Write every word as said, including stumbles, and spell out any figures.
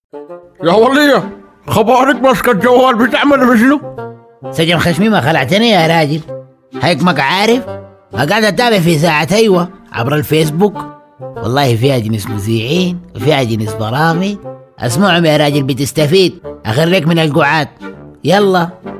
يا ولية، خبارك ماسكة الجوال بتعمل بشنو؟ سجن خشمي ما خلعتني يا راجل، هيكمك عارف قاعد اتابع في ساعة ايوه عبر الفيسبوك. والله فيها جنس مذيعين وفيها جنس برامج، اسمعهم يا راجل بتستفيد، اخريك من القعاد. يلا